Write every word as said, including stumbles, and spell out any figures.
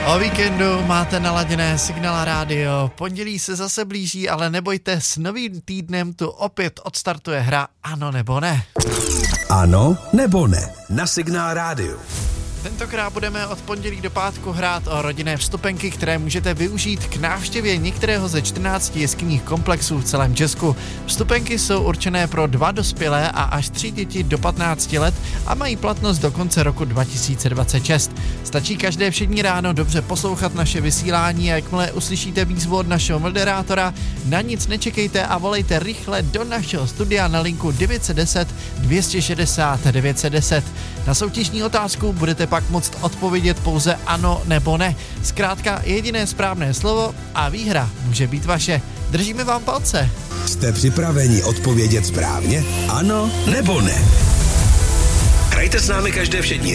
O víkendu máte naladěné Signál Rádio. Pondělí se zase blíží, ale nebojte, s novým týdnem tu opět odstartuje hra Ano nebo ne. Ano nebo ne na Signál Rádiu. Tentokrát budeme od pondělí do pátku hrát o rodinné vstupenky, které můžete využít k návštěvě některého ze čtrnácti jeskynních komplexů v celém Česku. Vstupenky jsou určené pro dva dospělé a až tři děti do patnácti let a mají platnost do konce roku dva tisíce dvacet šest. Stačí každé všední ráno dobře poslouchat naše vysílání a jakmile uslyšíte výzvu od našeho moderátora, na nic nečekejte a volejte rychle do našeho studia na linku devět set deset dvě stě šedesát devět set deset. Na soutěžní otázku budete pak moct odpovědět pouze ano nebo ne. Zkrátka jediné správné slovo a výhra může být vaše. Držíme vám palce. Jste připraveni odpovědět správně? Ano nebo ne? Hrajte s námi každé všední